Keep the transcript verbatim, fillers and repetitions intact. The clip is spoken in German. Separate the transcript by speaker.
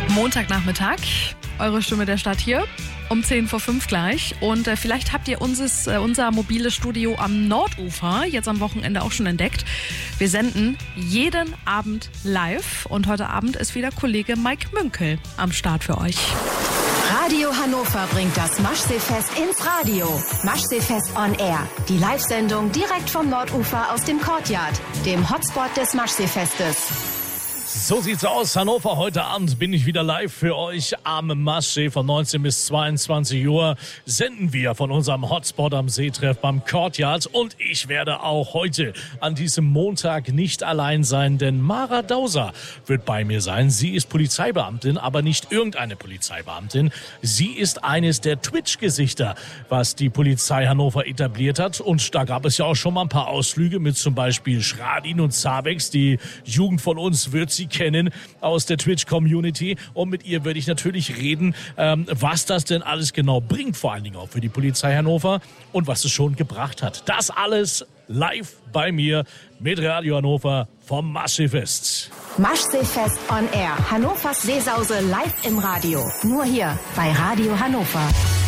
Speaker 1: Montagnachmittag, eure Stimme der Stadt hier, um zehn vor fünf gleich. Und äh, vielleicht habt ihr unses, äh, unser mobiles Studio am Nordufer jetzt am Wochenende auch schon entdeckt. Wir senden jeden Abend live und heute Abend ist wieder Kollege Mike Münkel am Start für euch.
Speaker 2: Radio Hannover bringt das Maschseefest ins Radio. Maschseefest on Air. Die Live-Sendung direkt vom Nordufer aus dem Courtyard, dem Hotspot des Maschseefestes.
Speaker 3: So sieht's aus. Hannover, heute Abend bin ich wieder live für euch am Maschsee von neunzehn bis zweiundzwanzig Uhr. Senden wir von unserem Hotspot am Seetreff beim Courtyard. Und ich werde auch heute an diesem Montag nicht allein sein, denn Mara Dauser wird bei mir sein. Sie ist Polizeibeamtin, aber nicht irgendeine Polizeibeamtin. Sie ist eines der Twitch-Gesichter, was die Polizei Hannover etabliert hat. Und da gab es ja auch schon mal ein paar Ausflüge mit zum Beispiel Schradin und Zabex. Die Jugend von uns wird sie kennen aus der Twitch-Community. Und mit ihr würde ich natürlich reden, ähm, was das denn alles genau bringt, vor allen Dingen auch für die Polizei Hannover und was es schon gebracht hat. Das alles live bei mir mit Radio Hannover vom Maschseefest.
Speaker 2: Maschseefest on Air. Hannovers Seesause live im Radio. Nur hier bei Radio Hannover.